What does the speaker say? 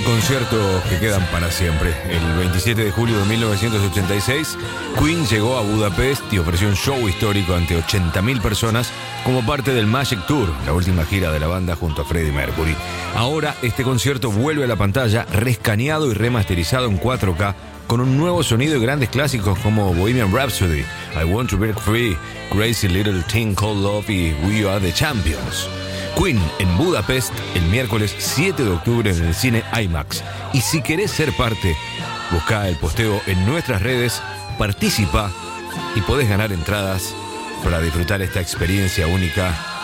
Conciertos que quedan para siempre. El 27 de julio de 1986, Queen llegó a Budapest y ofreció un show histórico ante 80.000 personas como parte del Magic Tour, la última gira de la banda junto a Freddie Mercury. Ahora este concierto vuelve a la pantalla, reescaneado y remasterizado en 4K, con un nuevo sonido y grandes clásicos como Bohemian Rhapsody, I Want to Break Free, Crazy Little Thing Called Love y We Are the Champions. Queen en Budapest el miércoles 7 de octubre en el cine IMAX. Y si querés ser parte, buscá el posteo en nuestras redes, participa y podés ganar entradas para disfrutar esta experiencia única